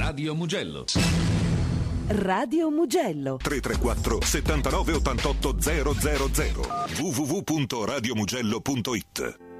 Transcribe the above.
Radio Mugello. Radio Mugello 334 79 88 000 www.radiomugello.it.